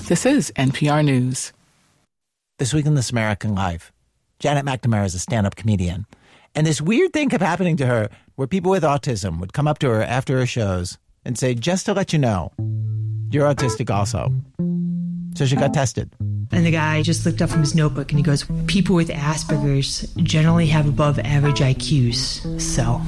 This is NPR News. This week in This American Life, Janet McNamara is a stand-up comedian. And this weird thing kept happening to her where people with autism would come up to her after her shows and say, just to let you know, you're autistic also. So she got tested. And the guy just looked up from his notebook and he goes, people with Asperger's generally have above average IQs, so.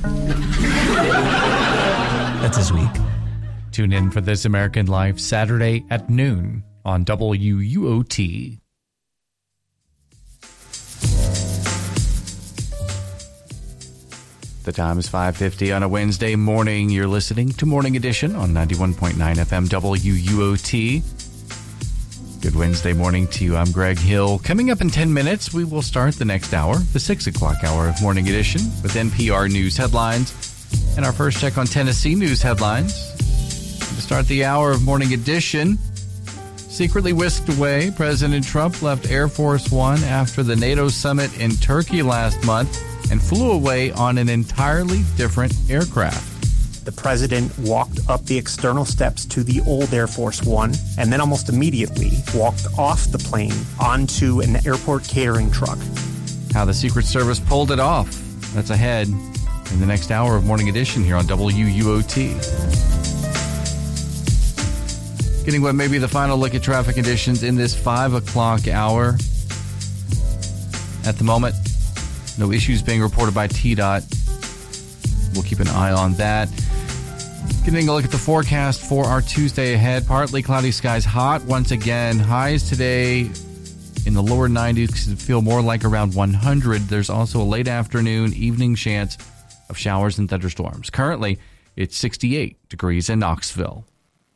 That's this week. Tune in for This American Life Saturday at noon on WUOT. The time is 5:50 on a Wednesday morning. You're listening to Morning Edition on 91.9 FM WUOT. Good Wednesday morning to you. I'm Greg Hill. Coming up in 10 minutes, we will start the next hour, the 6 o'clock hour of Morning Edition, with NPR News headlines and our first check on Tennessee news headlines. To start the hour of Morning Edition, secretly whisked away, President Trump left Air Force One after the NATO summit in Turkey last month and flew away on an entirely different aircraft. The president walked up the external steps to the old Air Force One and then almost immediately walked off the plane onto an airport catering truck. How the Secret Service pulled it off. That's ahead in the next hour of Morning Edition here on WUOT. Getting what may be the final look at traffic conditions in this 5 o'clock hour. At the moment, no issues being reported by TDOT. We'll keep an eye on that. Getting a look at the forecast for our Tuesday ahead. Partly cloudy skies, hot once again. Highs today in the lower 90s could feel more like around 100. There's also a late afternoon, evening chance of showers and thunderstorms. Currently, it's 68 degrees in Knoxville.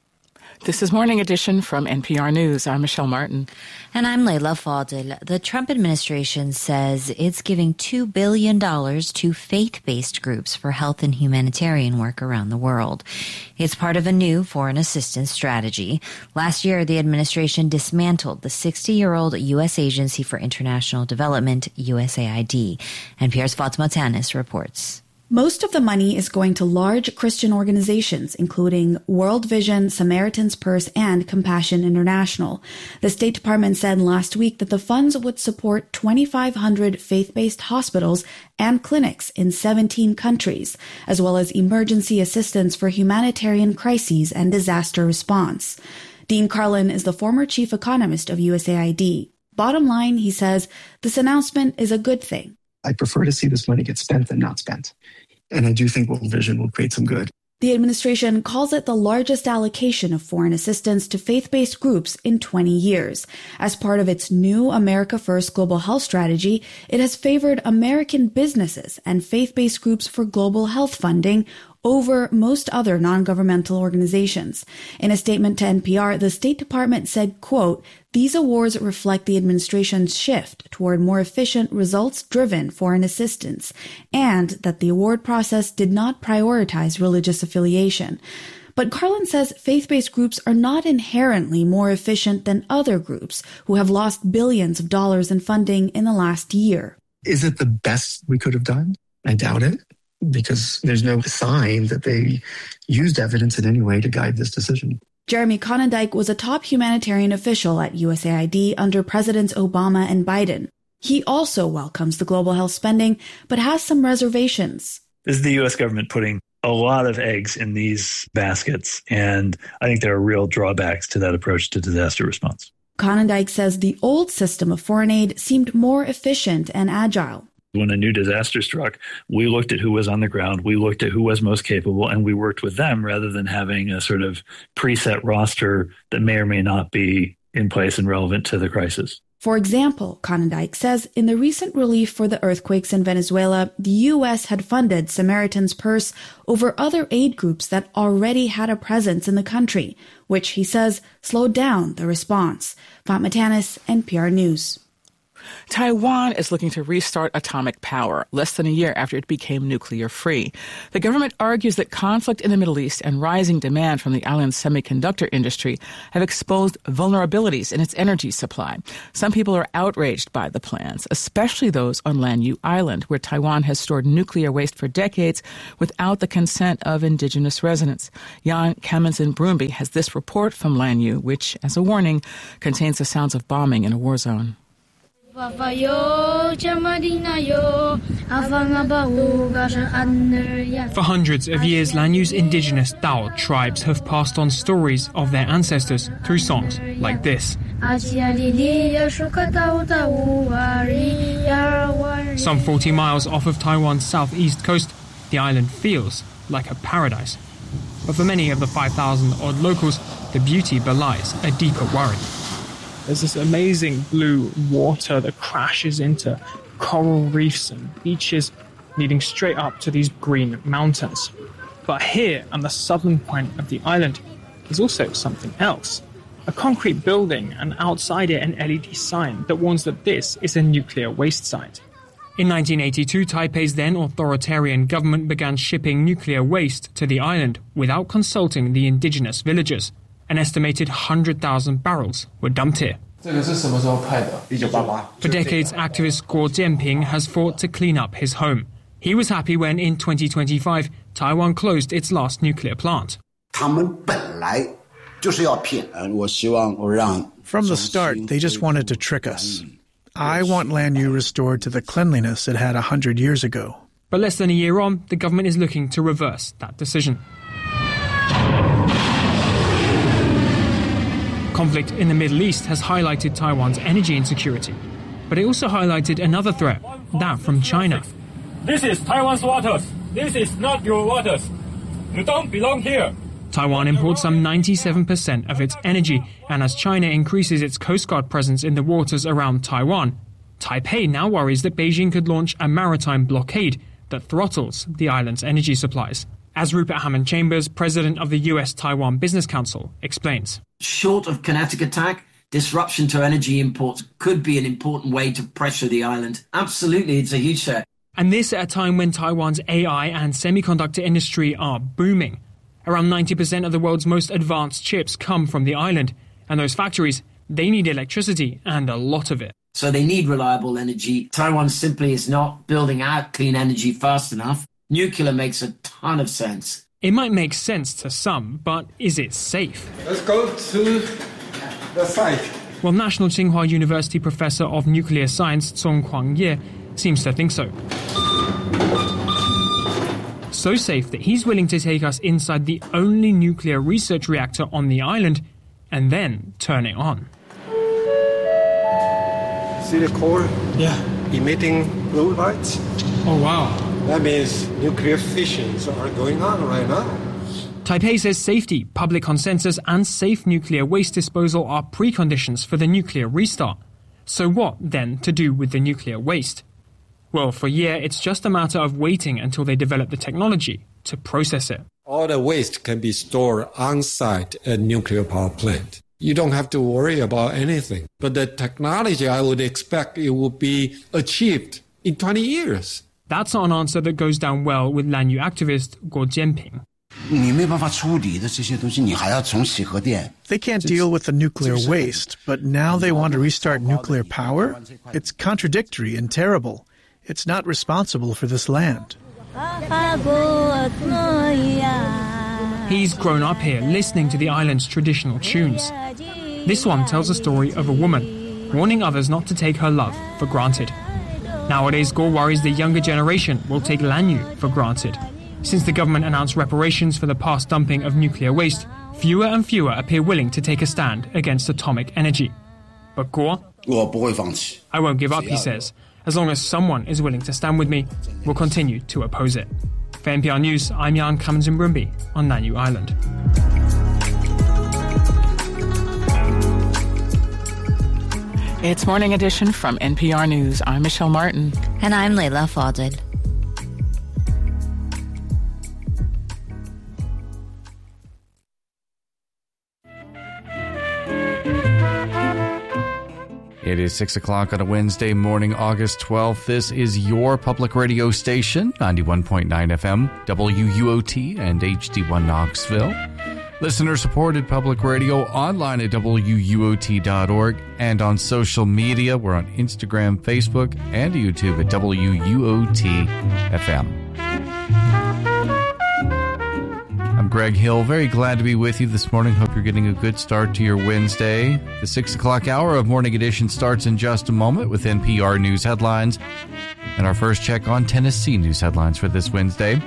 This is Morning Edition from NPR News. I'm Michelle Martin. And I'm Leila Fadel. The Trump administration says it's giving $2 billion to faith-based groups for health and humanitarian work around the world. It's part of a new foreign assistance strategy. Last year, the administration dismantled the 60-year-old U.S. Agency for International Development, USAID. NPR's Fatima Tanis reports. Most of the money is going to large Christian organizations, including World Vision, Samaritan's Purse, and Compassion International. The State Department said last week that the funds would support 2,500 faith-based hospitals and clinics in 17 countries, as well as emergency assistance for humanitarian crises and disaster response. Dean Carlin is the former chief economist of USAID. Bottom line, he says, this announcement is a good thing. I prefer to see this money get spent than not spent. And I do think World Vision will create some good. The administration calls it the largest allocation of foreign assistance to faith-based groups in 20 years. As part of its new America First global health strategy, it has favored American businesses and faith-based groups for global health funding over most other non-governmental organizations. In a statement to NPR, the State Department said, quote, these awards reflect the administration's shift toward more efficient, results-driven foreign assistance, and that the award process did not prioritize religious affiliation. But Carlin says faith-based groups are not inherently more efficient than other groups who have lost billions of dollars in funding in the last year. Is it the best we could have done? I doubt it, because there's no sign that they used evidence in any way to guide this decision. Jeremy Conondike was a top humanitarian official at USAID under Presidents Obama and Biden. He also welcomes the global health spending, but has some reservations. This is the U.S. government putting a lot of eggs in these baskets, and I think there are real drawbacks to that approach to disaster response. Conondike says the old system of foreign aid seemed more efficient and agile. When a new disaster struck, we looked at who was on the ground, we looked at who was most capable, and we worked with them rather than having a sort of preset roster that may or may not be in place and relevant to the crisis. For example, Conondike says in the recent relief for the earthquakes in Venezuela, the U.S. had funded Samaritan's Purse over other aid groups that already had a presence in the country, which he says slowed down the response. Fatma Tanis, NPR News. Taiwan is looking to restart atomic power less than a year after it became nuclear-free. The government argues that conflict in the Middle East and rising demand from the island's semiconductor industry have exposed vulnerabilities in its energy supply. Some people are outraged by the plans, especially those on Lanyu Island, where Taiwan has stored nuclear waste for decades without the consent of indigenous residents. Jan Kamenzin-Brumby has this report from Lanyu, which, as a warning, contains the sounds of bombing in a war zone. For hundreds of years, Lanyu's indigenous Dao tribes have passed on stories of their ancestors through songs like this. Some 40 miles off of Taiwan's southeast coast, the island feels like a paradise. But for many of the 5,000-odd locals, the beauty belies a deeper worry. There's this amazing blue water that crashes into coral reefs and beaches, leading straight up to these green mountains. But here, on the southern point of the island, there's also something else. A concrete building, and outside it an LED sign that warns that this is a nuclear waste site. In 1982, Taipei's then authoritarian government began shipping nuclear waste to the island without consulting the indigenous villagers. An estimated 100,000 barrels were dumped here. For decades, activist Guo Jianping has fought to clean up his home. He was happy when, in 2025, Taiwan closed its last nuclear plant. From the start, they just wanted to trick us. I want Lanyu restored to the cleanliness it had 100 years ago. But less than a year on, the government is looking to reverse that decision. Conflict in the Middle East has highlighted Taiwan's energy insecurity, but it also highlighted another threat, that from China. This is Taiwan's waters. This is not your waters. You don't belong here. Taiwan imports some 97% of its energy, and as China increases its Coast Guard presence in the waters around Taiwan, Taipei now worries that Beijing could launch a maritime blockade that throttles the island's energy supplies. As Rupert Hammond-Chambers, president of the US-Taiwan Business Council, explains. Short of kinetic attack, disruption to energy imports could be an important way to pressure the island. Absolutely, it's a huge threat. And this at a time when Taiwan's AI and semiconductor industry are booming. Around 90% of the world's most advanced chips come from the island, and those factories, they need electricity, and a lot of it. So they need reliable energy. Taiwan simply is not building out clean energy fast enough. Nuclear makes a ton of sense. It might make sense to some, but is it safe? Let's go to the site. Well, National Tsinghua University professor of nuclear science Song Kwang-ye seems to think so. So safe that he's willing to take us inside the only nuclear research reactor on the island and then turn it on. See the core? Yeah. Emitting blue lights? Oh, wow. That means nuclear fissions are going on right now. Taipei says safety, public consensus, and safe nuclear waste disposal are preconditions for the nuclear restart. So what, then, to do with the nuclear waste? Well, for a year, it's just a matter of waiting until they develop the technology to process it. All the waste can be stored on-site at nuclear power plant. You don't have to worry about anything. But the technology, I would expect it will be achieved in 20 years. That's not an answer that goes down well with Lanyu activist Guo Jianping. They can't deal with the nuclear waste, but now they want to restart nuclear power? It's contradictory and terrible. It's not responsible for this land. He's grown up here listening to the island's traditional tunes. This one tells the story of a woman warning others not to take her love for granted. Nowadays, Guo worries the younger generation will take Lanyu for granted. Since the government announced reparations for the past dumping of nuclear waste, fewer and fewer appear willing to take a stand against atomic energy. But Guo? I won't give up, he says. As long as someone is willing to stand with me, we'll continue to oppose it. For NPR News, I'm Jan Kamenzin-Brumby on Lanyu Island. It's Morning Edition from NPR News. I'm Michelle Martin. And I'm Leila Fadel. It is 6 o'clock on a Wednesday morning, August 12th. This is your public radio station, 91.9 FM, WUOT and HD1 Knoxville. Listener-supported public radio online at WUOT.org and on social media. We're on Instagram, Facebook, and YouTube at WUOT FM. I'm Greg Hill. Very glad to be with you this morning. Hope you're getting a good start to your Wednesday. The 6 o'clock hour of Morning Edition starts in just a moment with NPR News headlines and our first check on Tennessee news headlines for this Wednesday.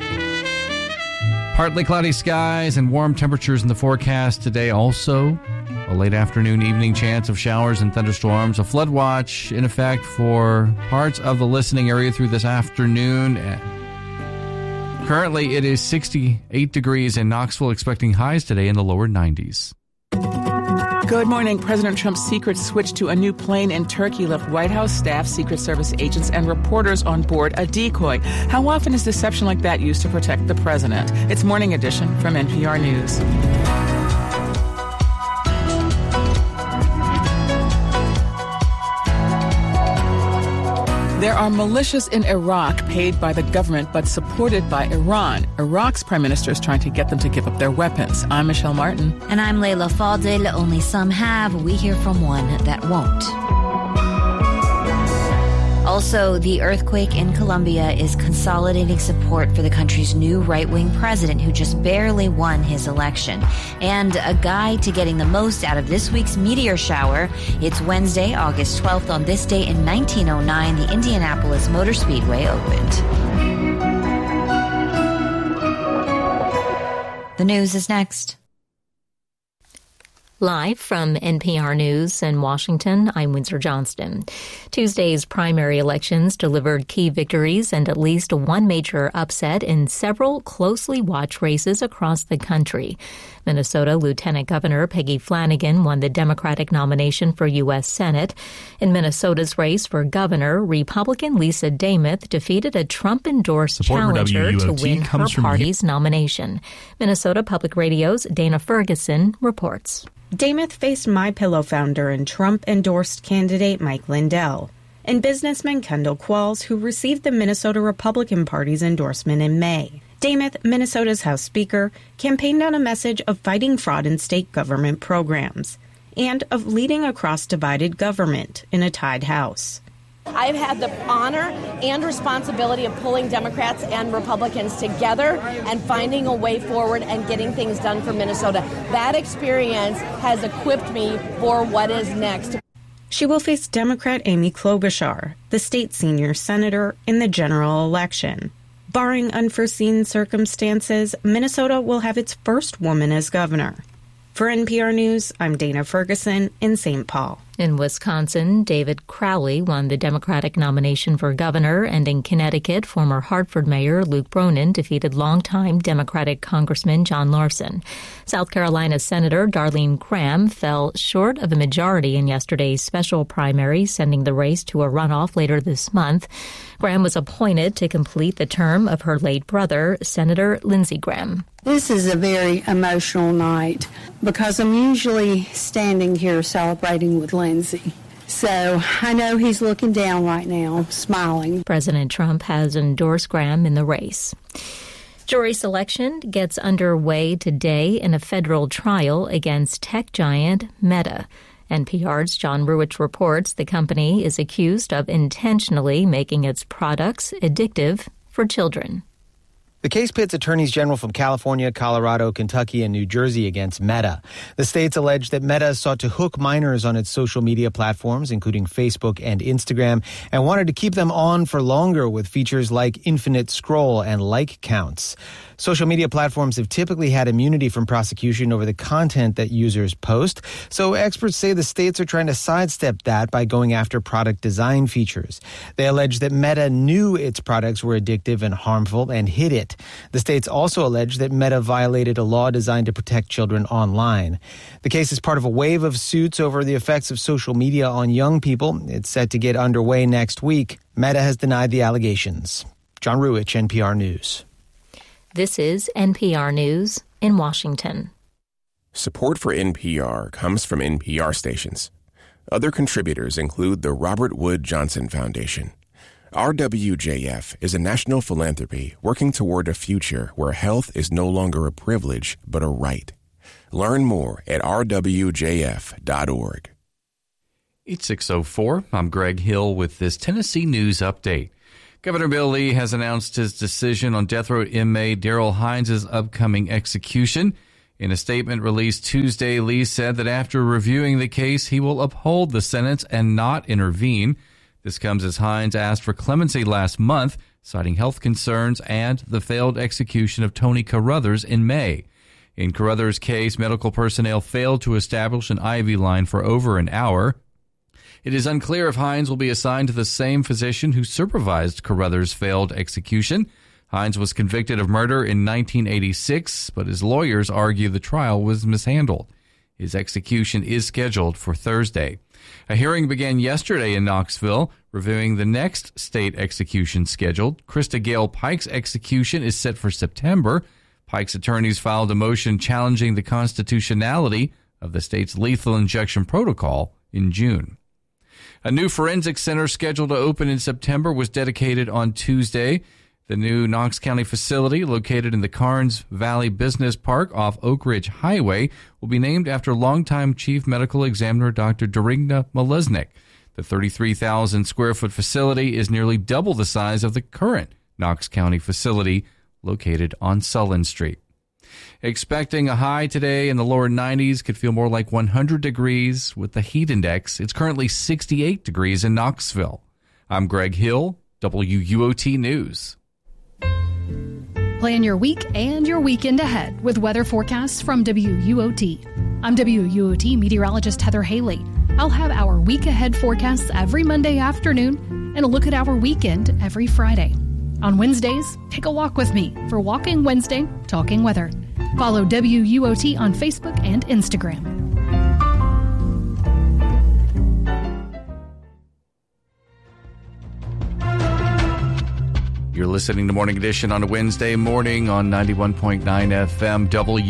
Partly cloudy skies and warm temperatures in the forecast today. Also, a late afternoon, evening chance of showers and thunderstorms. A flood watch in effect for parts of the listening area through this afternoon. Currently, it is 68 degrees in Knoxville, expecting highs today in the lower 90s. Good morning. President Trump's secret switch to a new plane in Turkey left White House staff, Secret Service agents, and reporters on board a decoy. How often is deception like that used to protect the president? It's Morning Edition from NPR News. There are militias in Iraq paid by the government but supported by Iran. Iraq's prime minister is trying to get them to give up their weapons. I'm Michelle Martin. And I'm Layla Fadel. Only some have. We hear from one that won't. Also, the earthquake in Colombia is consolidating support for the country's new right-wing president who just barely won his election. And a guide to getting the most out of this week's meteor shower. It's Wednesday, August 12th. On this day in 1909, the Indianapolis Motor Speedway opened. The news is next. Live from NPR News in Washington, I'm Windsor Johnston. Tuesday's primary elections delivered key victories and at least one major upset in several closely watched races across the country. Minnesota Lieutenant Governor Peggy Flanagan won the Democratic nomination for U.S. Senate. In Minnesota's race for governor, Republican Lisa Demuth defeated a Trump-endorsed challenger to win her party's nomination. Minnesota Public Radio's Dana Ferguson reports. Demuth faced MyPillow founder and Trump-endorsed candidate Mike Lindell and businessman Kendall Qualls, who received the Minnesota Republican Party's endorsement in May. Demuth, Minnesota's House Speaker, campaigned on a message of fighting fraud in state government programs and of leading across divided government in a tied House. I've had the honor and responsibility of pulling Democrats and Republicans together and finding a way forward and getting things done for Minnesota. That experience has equipped me for what is next. She will face Democrat Amy Klobuchar, the state senior senator, in the general election. Barring unforeseen circumstances, Minnesota will have its first woman as governor. For NPR News, I'm Dana Ferguson in St. Paul. In Wisconsin, David Crowley won the Democratic nomination for governor, and in Connecticut, former Hartford Mayor Luke Bronin defeated longtime Democratic Congressman John Larson. South Carolina Senator Darlene Graham fell short of a majority in yesterday's special primary, sending the race to a runoff later this month. Graham was appointed to complete the term of her late brother, Senator Lindsey Graham. This is a very emotional night because I'm usually standing here celebrating with Lindsey. So I know he's looking down right now, smiling. President Trump has endorsed Graham in the race. Jury selection gets underway today in a federal trial against tech giant Meta. NPR's John Ruwitch reports the company is accused of intentionally making its products addictive for children. The case pits attorneys general from California, Colorado, Kentucky, and New Jersey against Meta. The states allege that Meta sought to hook minors on its social media platforms, including Facebook and Instagram, and wanted to keep them on for longer with features like infinite scroll and like counts. Social media platforms have typically had immunity from prosecution over the content that users post, so experts say the states are trying to sidestep that by going after product design features. They allege that Meta knew its products were addictive and harmful and hid it. The states also allege that Meta violated a law designed to protect children online. The case is part of a wave of suits over the effects of social media on young people. It's set to get underway next week. Meta has denied the allegations. John Ruwitch, NPR News. This is NPR News in Washington. Support for NPR comes from NPR stations. Other contributors include the Robert Wood Johnson Foundation. RWJF is a national philanthropy working toward a future where health is no longer a privilege, but a right. Learn more at rwjf.org. It's 6:04. I'm Greg Hill with this Tennessee News Update. Governor Bill Lee has announced his decision on death row inmate Darrell Hines' upcoming execution. In a statement released Tuesday, Lee said that after reviewing the case, he will uphold the sentence and not intervene. This comes as Hines asked for clemency last month, citing health concerns and the failed execution of Tony Carruthers in May. In Carruthers' case, medical personnel failed to establish an IV line for over an hour. It is unclear if Hines will be assigned to the same physician who supervised Carruthers' failed execution. Hines was convicted of murder in 1986, but his lawyers argue the trial was mishandled. His execution is scheduled for Thursday. A hearing began yesterday in Knoxville, reviewing the next state execution scheduled. Krista Gale Pike's execution is set for September. Pike's attorneys filed a motion challenging the constitutionality of the state's lethal injection protocol in June. A new forensic center scheduled to open in September was dedicated on Tuesday. The new Knox County facility, located in the Carnes Valley Business Park off Oak Ridge Highway, will be named after longtime Chief Medical Examiner Dr. Darigna Malesnik. The 33,000-square-foot facility is nearly double the size of the current Knox County facility located on Sullen Street. Expecting a high today in the lower 90s, could feel more like 100 degrees with the heat index. It's currently 68 degrees in Knoxville. I'm Greg Hill, WUOT News. Plan your week and your weekend ahead with weather forecasts from WUOT. I'm WUOT meteorologist Heather Haley. I'll have our week ahead forecasts every Monday afternoon and a look at our weekend every Friday. On Wednesdays, take a walk with me for Walking Wednesday, Talking Weather. Follow WUOT on Facebook and Instagram. You're listening to Morning Edition on a Wednesday morning on 91.9 FM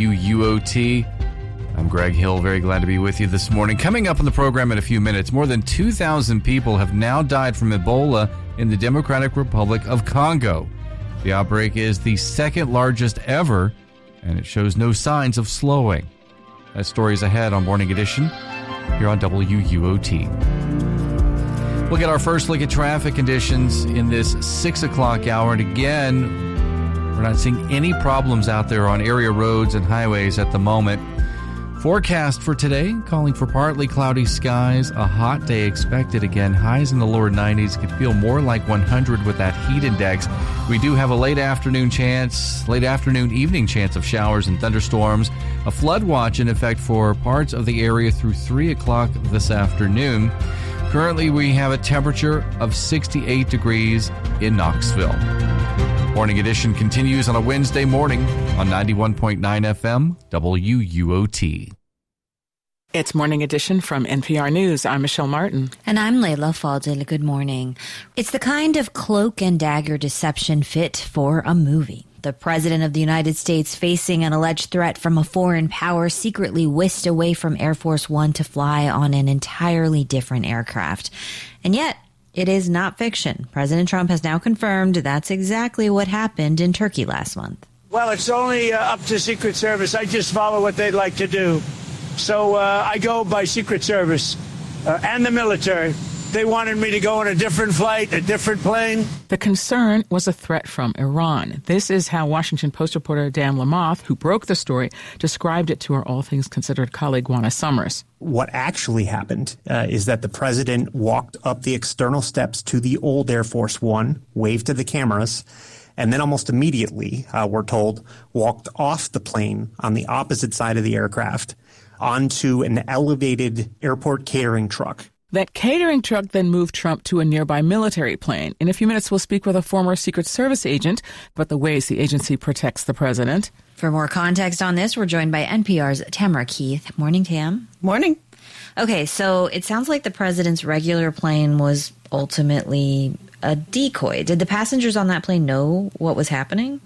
WUOT. I'm Greg Hill, very glad to be with you this morning. Coming up on the program in a few minutes, more than 2,000 people have now died from Ebola in the Democratic Republic of Congo. The outbreak is the second largest ever, and it shows no signs of slowing. That story's ahead on Morning Edition here on WUOT. We'll get our first look at traffic conditions in this 6 o'clock hour. And again, we're not seeing any problems out there on area roads and highways at the moment. Forecast for today, calling for partly cloudy skies, a hot day expected again. Highs in the lower 90s, could feel more like 100 with that heat index. We do have a late afternoon, evening chance of showers and thunderstorms. A flood watch in effect for parts of the area through 3 o'clock this afternoon. Currently, we have a temperature of 68 degrees in Knoxville. Morning Edition continues on a Wednesday morning on 91.9 FM WUOT. It's Morning Edition from NPR News. I'm Michelle Martin. And I'm Layla Fadel. Good morning. It's the kind of cloak and dagger deception fit for a movie. The President of the United States, facing an alleged threat from a foreign power, secretly whisked away from Air Force One to fly on an entirely different aircraft. And yet, it is not fiction. President Trump has now confirmed that's exactly what happened in Turkey last month. Well, it's only up to Secret Service. I just follow what they'd like to do. So I go by Secret Service and the military. They wanted me to go on a different flight, a different plane. The concern was a threat from Iran. This is how Washington Post reporter Dan Lamothe, who broke the story, described it to our All Things Considered colleague Juana Summers. What actually happened is that the president walked up the external steps to the old Air Force One, waved to the cameras, and then almost immediately, we're told, walked off the plane on the opposite side of the aircraft onto an elevated airport catering truck. That catering truck then moved Trump to a nearby military plane. In a few minutes, we'll speak with a former Secret Service agent about the ways the agency protects the president. For more context on this, we're joined by NPR's Tamara Keith. Morning, Tam. Morning. Okay, so it sounds like the president's regular plane was ultimately a decoy. Did the passengers on that plane know what was happening?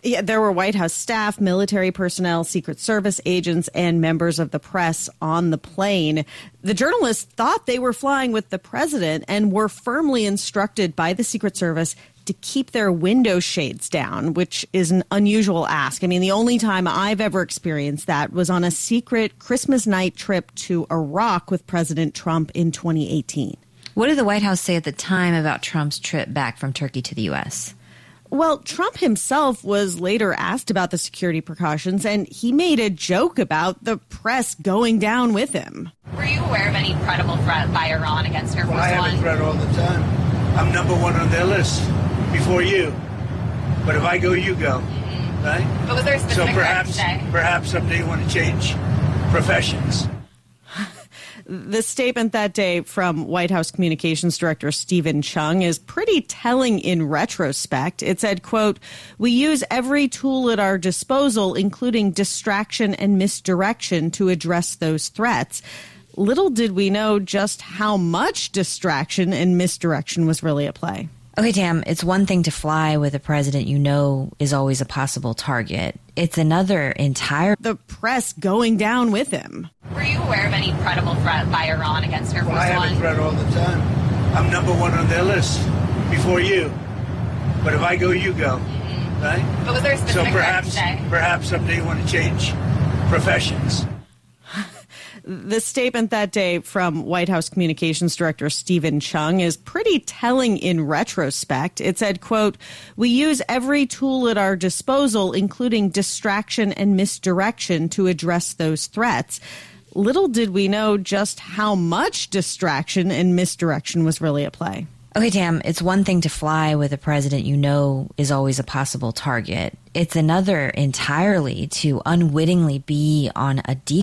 Yeah, there were White House staff, military personnel, Secret Service agents, and members of the press on the plane. The journalists thought they were flying with the president and were firmly instructed by the Secret Service to keep their window shades down, which is an unusual ask. I mean, the only time I've ever experienced that was on a secret Christmas night trip to Iraq with President Trump in 2018. What did the White House say at the time about Trump's trip back from Turkey to the U.S.? Well, Trump himself was later asked about the security precautions, and he made a joke about the press going down with him. Were you aware of any credible threat by Iran against Air Force One? I have a threat all the time. I'm number one on their list before you. But if I go, you go. Right? But was there a specific threat today? Perhaps someday you want to change professions. The statement that day from White House Communications Director Stephen Chung is pretty telling in retrospect. It said, quote, "We use every tool at our disposal, including distraction and misdirection, to address those threats." Little did we know just how much distraction and misdirection was really at play. Okay, Tam, it's one thing to fly with a president you know is always a possible target. It's another entire... The press going down with him. Were you aware of any credible threat by Iran against Air Force One? I have a threat all the time. I'm number one on their list before you. But if I go, you go. Right? But was there a specific threat today? Perhaps someday you want to change professions. The statement that day from White House Communications Director Stephen Chung is pretty telling in retrospect. It said, quote, "We use every tool at our disposal, including distraction and misdirection, to address those threats." Little did we know just how much distraction and misdirection was really at play. Okay, Tam, it's one thing to fly with a president you know is always a possible target. It's another entirely to unwittingly be on a